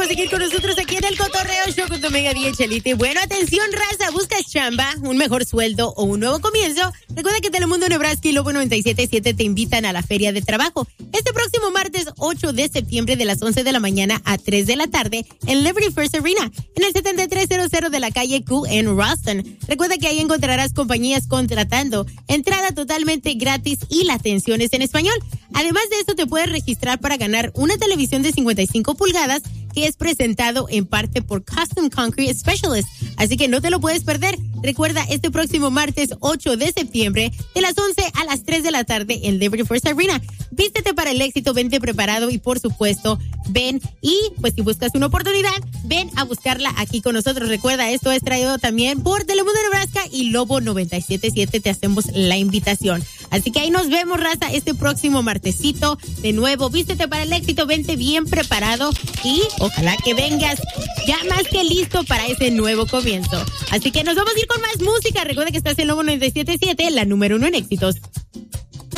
seguir con nosotros aquí en el Cotorreo Show con tu Mega 10, Chelite. Bueno, atención, raza, ¿buscas chamba, un mejor sueldo o un nuevo comienzo? Recuerda que Telemundo Nebraska y Lobo 97.7 te invitan a la Feria de Trabajo este próximo martes 8 de septiembre de las 11 de la mañana a 3 de la tarde en Liberty First Arena, en el 7300 de la calle Q en Ralston. Recuerda que ahí encontrarás compañías contratando, entrada totalmente gratis y la atención es en español. Además de esto, te puedes registrar para ganar una televisión de 55 pulgadas que es presentado en parte por Custom Concrete Specialist. Así que no te lo puedes perder. Recuerda, este próximo martes 8 de septiembre de las 11 a las 3 de la tarde en Liberty First Arena. Vístete para el éxito, vente preparado y por supuesto, ven y pues si buscas una oportunidad, ven a buscarla aquí con nosotros. Recuerda, esto es traído también por Telemundo Nebraska y Lobo 97.7. Te hacemos la invitación. Así que ahí nos vemos, raza, este próximo martesito. De nuevo, vístete para el éxito, vente bien preparado y ojalá que vengas ya más que listo para ese nuevo comienzo. Así que nos vamos a ir con más música. Recuerda que estás en Lobo 97.7, la número 1 en éxitos.